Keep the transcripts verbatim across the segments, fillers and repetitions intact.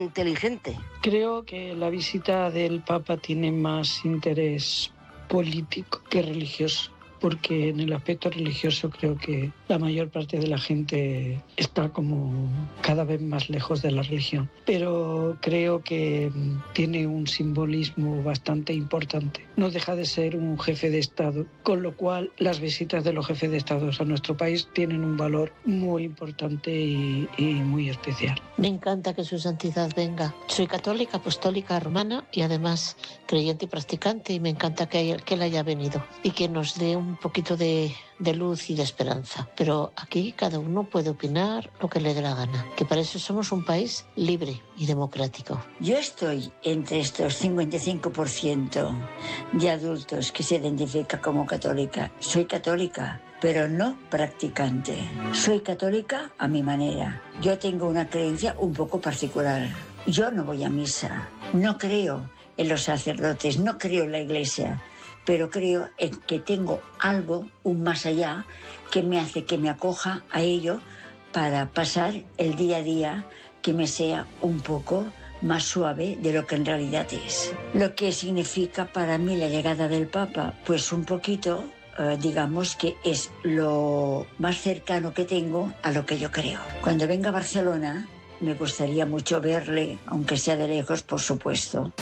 inteligente. Creo que la visita del Papa tiene más interés político que religioso, porque en el aspecto religioso creo que la mayor parte de la gente está como cada vez más lejos de la religión. Pero creo que tiene un simbolismo bastante importante. No deja de ser un jefe de Estado, con lo cual las visitas de los jefes de Estado a nuestro país tienen un valor muy importante y, y muy especial. Me encanta que su santidad venga. Soy católica, apostólica, romana y además creyente y practicante, y me encanta que, que él haya venido y que nos dé un un poquito de, de luz y de esperanza. Pero aquí cada uno puede opinar lo que le dé la gana, que para eso somos un país libre y democrático. Yo estoy entre estos cincuenta y cinco por ciento de adultos que se identifica como católica. Soy católica, pero no practicante. Soy católica a mi manera. Yo tengo una creencia un poco particular. Yo no voy a misa, no creo en los sacerdotes, no creo en la iglesia, pero creo en que tengo algo, un más allá, que me hace que me acoja a ello para pasar el día a día que me sea un poco más suave de lo que en realidad es. Lo que significa para mí la llegada del Papa, pues un poquito, eh, digamos que es lo más cercano que tengo a lo que yo creo. Cuando venga a Barcelona, me gustaría mucho verle, aunque sea de lejos, por supuesto.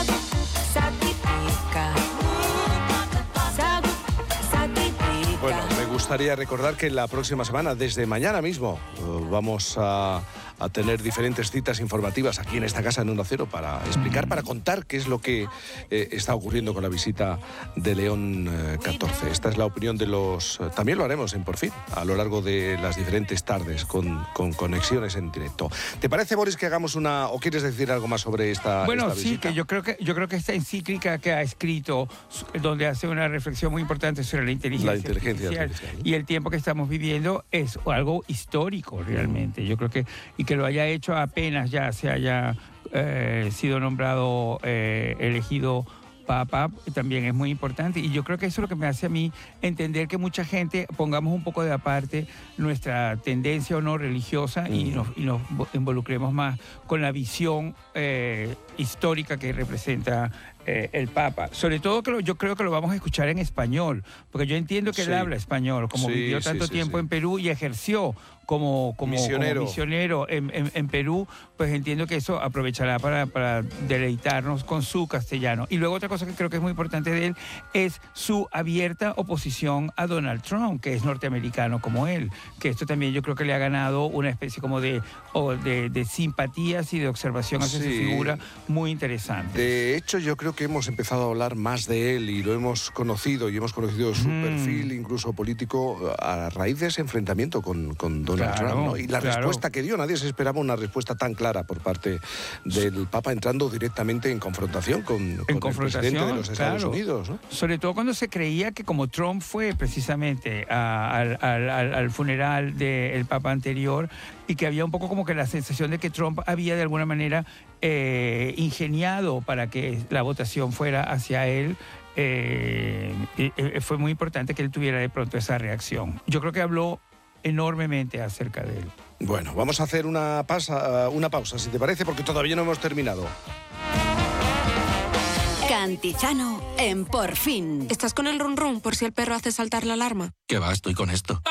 Bueno, me gustaría recordar que la próxima semana, desde mañana mismo, vamos a, a tener diferentes citas informativas aquí en esta casa en Onda Cero para explicar, para contar qué es lo que eh, está ocurriendo con la visita de León eh, catorce. Esta es la opinión de los... También lo haremos en Por Fin, a lo largo de las diferentes tardes, con, con conexiones en directo. ¿Te parece, Boris, que hagamos una... o quieres decir algo más sobre esta, bueno, esta visita? Bueno, sí, que yo creo que yo creo que esta encíclica que ha escrito, donde hace una reflexión muy importante sobre la inteligencia, la inteligencia artificial, artificial y el tiempo que estamos viviendo, es algo histórico realmente. Yo creo que, y que lo haya hecho apenas ya se haya eh, sido nombrado, eh, elegido Papa, también es muy importante, y yo creo que eso es lo que me hace a mí entender que mucha gente pongamos un poco de aparte nuestra tendencia o no religiosa mm. y, nos, y nos involucremos más con la visión eh, histórica que representa eh, el Papa. Sobre todo que lo, yo creo que lo vamos a escuchar en español, porque yo entiendo que sí. él habla español, como sí, vivió tanto sí, tiempo sí. en Perú y ejerció como, como misionero, como misionero en, en, en Perú, pues entiendo que eso aprovechará para, para deleitarnos con su castellano. Y luego otra cosa que creo que es muy importante de él es su abierta oposición a Donald Trump, que es norteamericano como él, que esto también yo creo que le ha ganado una especie como de, o de, de simpatías y de observación hacia sí. su figura muy interesante. De hecho, yo creo que hemos empezado a hablar más de él y lo hemos conocido y hemos conocido su mm. perfil, incluso político, a raíz de ese enfrentamiento con, con Donald Claro, Trump, ¿no? Y la claro. respuesta que dio, nadie se esperaba una respuesta tan clara por parte del Papa, entrando directamente en confrontación con, en con confrontación, el presidente de los Estados claro. Unidos, ¿no? Sobre todo cuando se creía que como Trump fue precisamente a, al, al, al funeral del Papa anterior, y que había un poco como que la sensación de que Trump había de alguna manera eh, ingeniado para que la votación fuera hacia él. Eh, eh, fue muy importante que él tuviera de pronto esa reacción. Yo creo que habló enormemente acerca de él. Bueno, vamos a hacer una, pasa, una pausa, si te parece, porque todavía no hemos terminado. Cantizano en Por Fin. ¿Estás con el run run por si el perro hace saltar la alarma? ¿Qué va? Estoy con esto.